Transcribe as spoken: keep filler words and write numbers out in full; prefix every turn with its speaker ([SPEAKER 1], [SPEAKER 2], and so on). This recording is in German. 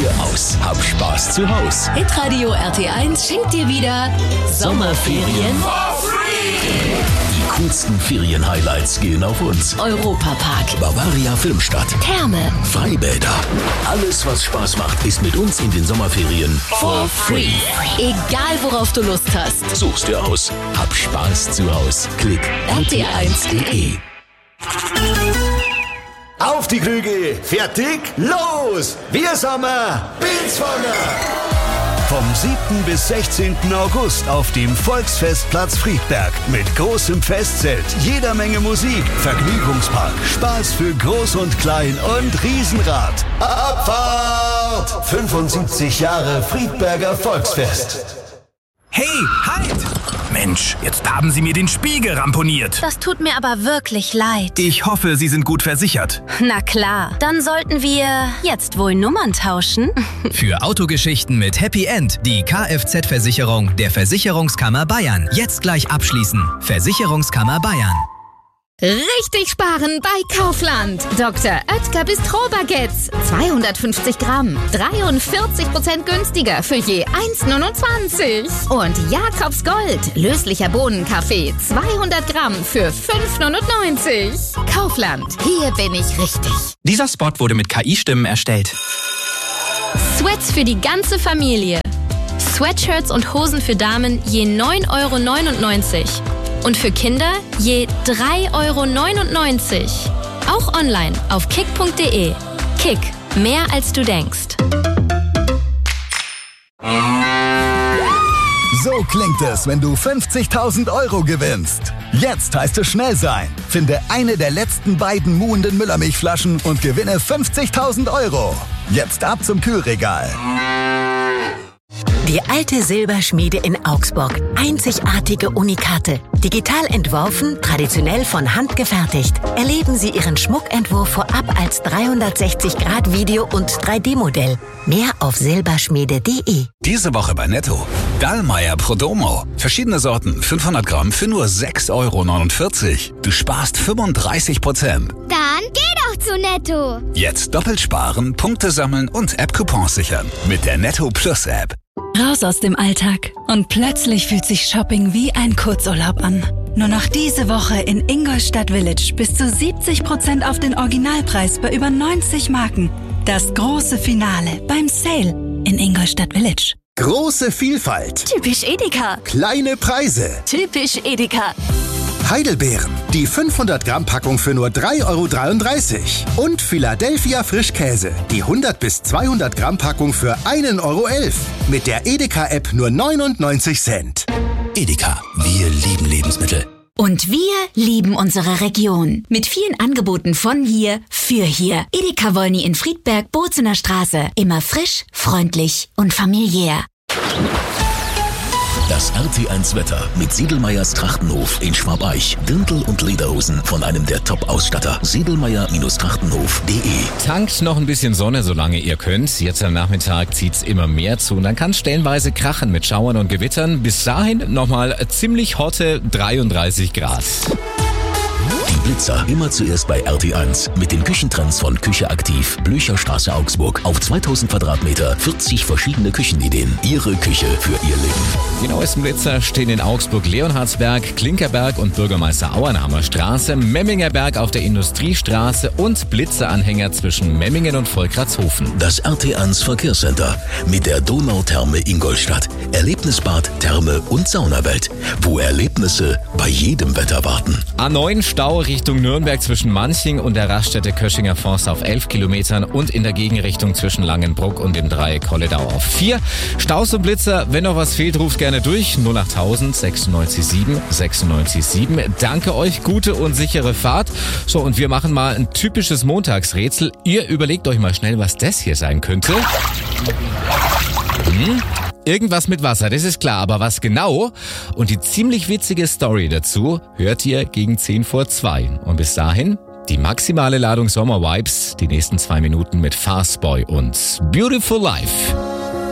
[SPEAKER 1] dir aus. Hab Spaß zu Haus.
[SPEAKER 2] Hitradio R T eins schenkt dir wieder Sommerferien
[SPEAKER 1] for free. Die coolsten Ferien-Highlights gehen auf uns.
[SPEAKER 2] Europapark,
[SPEAKER 1] Bavaria Filmstadt,
[SPEAKER 2] Therme,
[SPEAKER 1] Freibäder. Alles, was Spaß macht, ist mit uns in den Sommerferien
[SPEAKER 2] for free. Egal, worauf du Lust hast.
[SPEAKER 1] Such's dir aus. Hab Spaß zu Haus. Klick
[SPEAKER 2] R T eins punkt de.
[SPEAKER 3] Auf die Krüge, fertig, los! Wir Sommer, Bilsvoller! Vom siebten bis sechzehnten August auf dem Volksfestplatz Friedberg mit großem Festzelt, jeder Menge Musik, Vergnügungspark, Spaß für Groß und Klein und Riesenrad. Abfahrt! fünfundsiebzig Jahre Friedberger Volksfest.
[SPEAKER 4] Hey, halt! Mensch, jetzt haben Sie mir den Spiegel ramponiert.
[SPEAKER 5] Das tut mir aber wirklich leid.
[SPEAKER 4] Ich hoffe, Sie sind gut versichert.
[SPEAKER 5] Na klar, dann sollten wir jetzt wohl Nummern tauschen.
[SPEAKER 6] Für Autogeschichten mit Happy End die Kfz-Versicherung der Versicherungskammer Bayern. Jetzt gleich abschließen. Versicherungskammer Bayern.
[SPEAKER 7] Richtig sparen bei Kaufland. Doktor Oetker Bistro-Baguettes. zweihundertfünfzig Gramm. dreiundvierzig Prozent günstiger für je eins Komma neunundzwanzig. Und Jakobs Gold. Löslicher Bohnenkaffee. zweihundert Gramm für fünf Komma neunundneunzig. Kaufland. Hier bin ich richtig.
[SPEAKER 8] Dieser Spot wurde mit K I-Stimmen erstellt.
[SPEAKER 5] Sweats für die ganze Familie. Sweatshirts und Hosen für Damen je neun Euro neunundneunzig. Und für Kinder je drei Euro neunundneunzig. Auch online auf kick punkt de. Kick, mehr als du denkst.
[SPEAKER 3] So klingt es, wenn du fünfzigtausend Euro gewinnst. Jetzt heißt es schnell sein. Finde eine der letzten beiden muhenden Müllermilchflaschen und gewinne fünfzigtausend Euro. Jetzt ab zum Kühlregal.
[SPEAKER 2] Die alte Silberschmiede in Augsburg. Einzigartige Unikate. Digital entworfen, traditionell von Hand gefertigt. Erleben Sie Ihren Schmuckentwurf vorab als dreihundertsechzig Grad Video- und drei D Modell. Mehr auf silberschmiede punkt de.
[SPEAKER 9] Diese Woche bei Netto. Dallmayr Prodomo. Verschiedene Sorten, fünfhundert Gramm für nur sechs Euro neunundvierzig. Du sparst fünfunddreißig Prozent.
[SPEAKER 10] Dann geh doch zu Netto.
[SPEAKER 9] Jetzt doppelt sparen, Punkte sammeln und App-Coupons sichern. Mit der Netto Plus App.
[SPEAKER 11] Raus aus dem Alltag. Und plötzlich fühlt sich Shopping wie ein Kurzurlaub an. Nur noch diese Woche in Ingolstadt Village bis zu siebzig Prozent auf den Originalpreis bei über neunzig Marken. Das große Finale beim Sale in Ingolstadt Village.
[SPEAKER 3] Große Vielfalt.
[SPEAKER 2] Typisch Edeka.
[SPEAKER 3] Kleine Preise.
[SPEAKER 2] Typisch Edeka.
[SPEAKER 3] Heidelbeeren. Die fünfhundert Gramm Packung für nur drei Euro dreiunddreißig. Und Philadelphia Frischkäse. Die hundert bis zweihundert Gramm Packung für ein Euro elf. Mit der Edeka-App nur neunundneunzig Cent.
[SPEAKER 1] Edeka, wir lieben Lebensmittel.
[SPEAKER 7] Und wir lieben unsere Region. Mit vielen Angeboten von hier, für hier. Edeka Wolny in Friedberg, Bozener Straße. Immer frisch, freundlich und familiär.
[SPEAKER 1] Das R T eins Wetter mit Siedelmeyers Trachtenhof in Schwabeich. Dirndl und Lederhosen von einem der Top-Ausstatter. Siedelmeyer Trachtenhof punkt de.
[SPEAKER 12] Tankt noch ein bisschen Sonne, solange ihr könnt. Jetzt am Nachmittag zieht's immer mehr zu. Und dann kann stellenweise krachen mit Schauern und Gewittern. Bis dahin nochmal ziemlich hotte dreiunddreißig Grad.
[SPEAKER 1] Die Blitzer immer zuerst bei R T eins mit den Küchentrends von Küche aktiv. Blücherstraße Augsburg. Auf zweitausend Quadratmeter, vierzig verschiedene Küchenideen. Ihre Küche für Ihr Leben.
[SPEAKER 12] Die neuesten Blitzer stehen in Augsburg, Leonhardsberg, Klinkerberg und Bürgermeister Auernhamer Straße, Memminger Berg auf der Industriestraße und Blitzeranhänger zwischen Memmingen und Volkratshofen.
[SPEAKER 1] Das R T eins Verkehrscenter mit der Donautherme Ingolstadt. Erlebnisbad, Therme und Saunawelt. Wo Erlebnisse bei jedem Wetter warten.
[SPEAKER 12] A neun Stau Richtung Nürnberg zwischen Manching und der Raststätte Köschinger Forst auf elf Kilometern und in der Gegenrichtung zwischen Langenbruck und dem Dreieck Holledau auf vier. Staus und Blitzer, wenn noch was fehlt, ruft gerne durch. null achttausend sechsundneunzig sieben sechsundneunzig sieben. Danke euch, gute und sichere Fahrt. So, und wir machen mal ein typisches Montagsrätsel. Ihr überlegt euch mal schnell, was das hier sein könnte. Hm? Irgendwas mit Wasser, das ist klar, aber was genau? Und die ziemlich witzige Story dazu hört ihr gegen zehn vor zwei. Und bis dahin die maximale Ladung Sommervibes, die nächsten zwei Minuten mit Fastboy und Beautiful Life.